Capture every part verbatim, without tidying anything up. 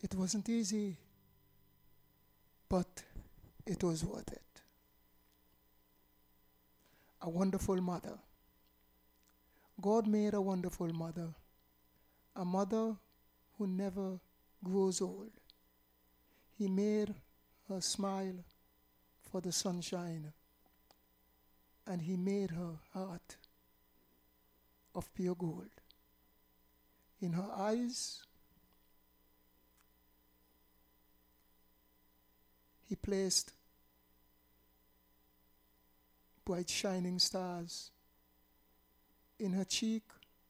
It wasn't easy, but it was worth it. A wonderful mother. God made a wonderful mother, a mother who never grows old. He made her smile for the sunshine, and he made her heart of pure gold. In her eyes, he placed bright shining stars. In her cheek,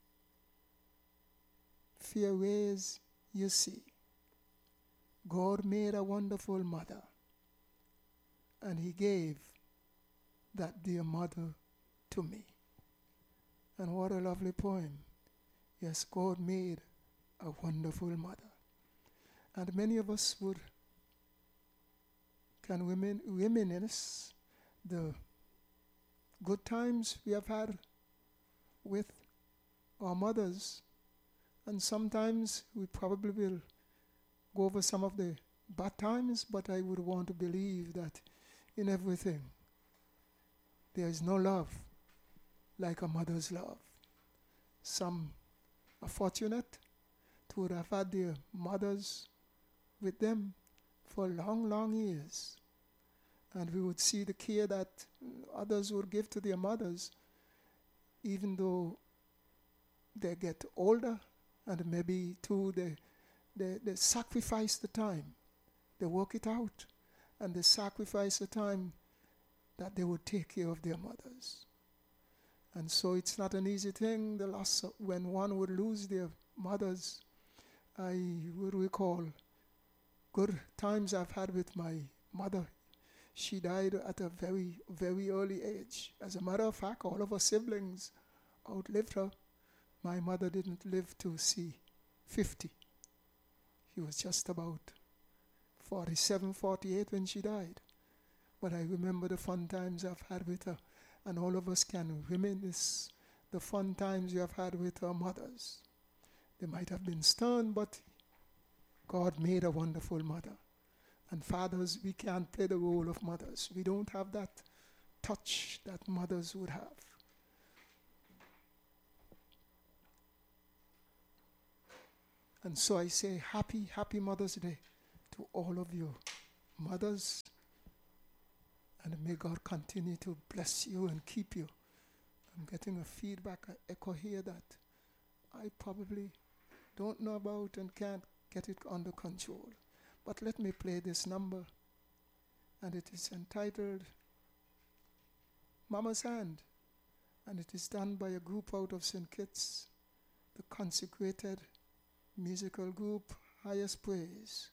fair ways you see. God made a wonderful mother, and he gave that dear mother to me. And what a lovely poem. Yes, God made a wonderful mother. And many of us would can women reminisce the good times we have had with our mothers, and sometimes we probably will go over some of the bad times, but I would want to believe that in everything there is no love like a mother's love. Some are fortunate to have had their mothers with them for long, long years. And we would see the care that others would give to their mothers, even though they get older, and maybe too they, they, they sacrifice the time. They work it out, and they sacrifice the time that they would take care of their mothers. And so it's not an easy thing, the loss of, when one would lose their mothers. I would recall good times I've had with my mother. She died at a very, very early age. As a matter of fact, all of her siblings outlived her. My mother didn't live to see fifty. She was just about forty-seven, forty-eight when she died. But I remember the fun times I've had with her. And all of us can reminisce the fun times we have had with our mothers. They might have been stern, but God made a wonderful mother. And fathers, we can't play the role of mothers. We don't have that touch that mothers would have. And so I say happy, happy Mother's Day to all of you mothers. And may God continue to bless you and keep you. I'm getting a feedback, an echo here that I probably don't know about and can't get it under control. But let me play this number. And it is entitled Mama's Hand. And it is done by a group out of Saint Kitts, the consecrated musical group, Highest Praise.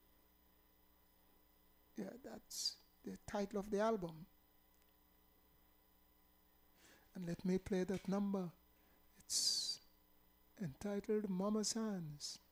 Yeah, that's the title of the album. And let me play that number. It's entitled Mama's Hands.